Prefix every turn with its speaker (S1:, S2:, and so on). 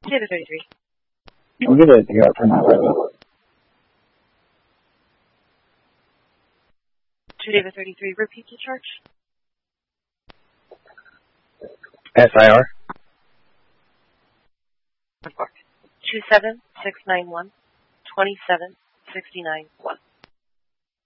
S1: Data 33.
S2: I'll get it here for now.
S1: Data 33, repeat the charge.
S2: SIR.
S1: 27691 27691.